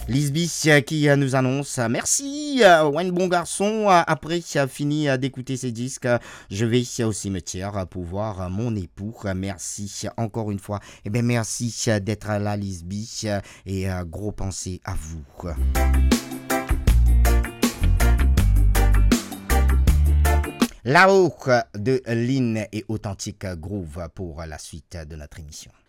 Lisby qui nous annonce merci, ouais, bon garçon. Après fini d'écouter ces disques, je vais au cimetière pour voir mon époux. Merci encore une fois. Et bien merci d'être là, Lisby, et gros pensée à vous. La Hawk de Lynn et Authentique Groove pour la suite de notre émission.